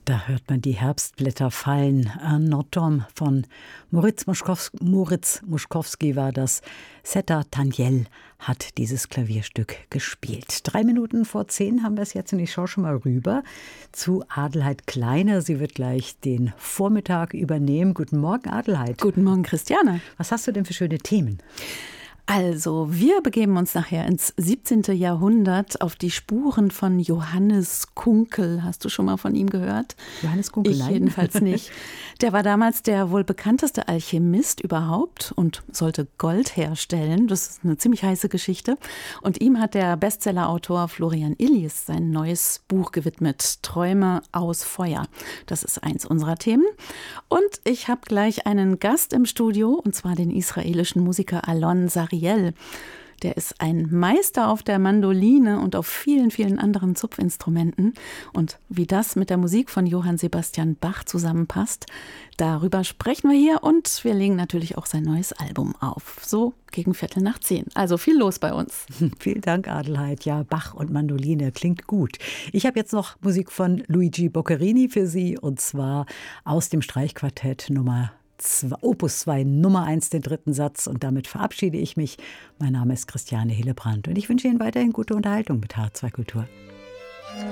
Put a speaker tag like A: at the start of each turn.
A: Da hört man die Herbstblätter fallen. Un automne von Moritz Moszkowski war das. Zeta Taniel hat dieses Klavierstück gespielt. 9:03 haben wir es jetzt und ich schaue schon mal rüber zu Adelheid Kleiner. Sie wird gleich den Vormittag übernehmen. Guten Morgen, Adelheid.
B: Guten Morgen, Christiane.
A: Was hast du denn für schöne Themen?
B: Also, wir begeben uns nachher ins 17. Jahrhundert auf die Spuren von Johannes Kunkel. Hast du schon mal von ihm gehört?
A: Johannes Kunkel?
B: Ich jedenfalls nicht. Der war damals der wohl bekannteste Alchemist überhaupt und sollte Gold herstellen. Das ist eine ziemlich heiße Geschichte. Und ihm hat der Bestsellerautor Florian Illies sein neues Buch gewidmet, Träume aus Feuer. Das ist eins unserer Themen. Und ich habe gleich einen Gast im Studio, und zwar den israelischen Musiker Alon Sariel. Der ist ein Meister auf der Mandoline und auf vielen, vielen anderen Zupfinstrumenten. Und wie das mit der Musik von Johann Sebastian Bach zusammenpasst, darüber sprechen wir hier. Und wir legen natürlich auch sein neues Album auf. So gegen 9:15. Also viel los bei uns.
A: Vielen Dank, Adelheid. Ja, Bach und Mandoline klingt gut. Ich habe jetzt noch Musik von Luigi Boccherini für Sie. Und zwar aus dem Streichquartett Opus 2, Nummer 1, den dritten Satz. Und damit verabschiede ich mich. Mein Name ist Christiane Hillebrand und ich wünsche Ihnen weiterhin gute Unterhaltung mit H2 Kultur.